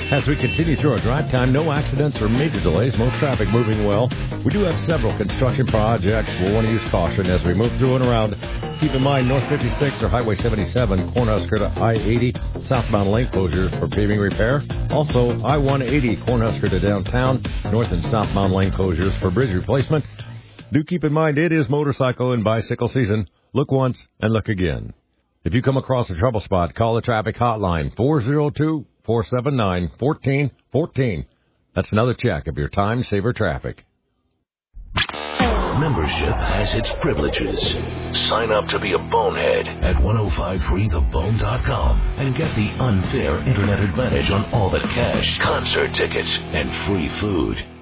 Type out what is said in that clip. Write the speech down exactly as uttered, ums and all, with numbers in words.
As we continue through our drive time, no accidents or major delays, most traffic moving well. We do have several construction projects. We'll want to use caution as we move through and around. Keep in mind, North fifty-six or Highway seventy-seven, Cornhusker to I eighty, southbound lane closures for paving repair. Also, I one eighty, Cornhusker to downtown, north and southbound lane closures for bridge replacement. Do keep in mind, it is motorcycle and bicycle season. Look once and look again. If you come across a trouble spot, call the traffic hotline, four oh two, four seven nine, one four one four. That's another check of your time saver traffic. Membership has its privileges. Sign up to be a bonehead at ten fifty-three the bone dot com and get the unfair internet advantage on all the cash, concert tickets, and free food.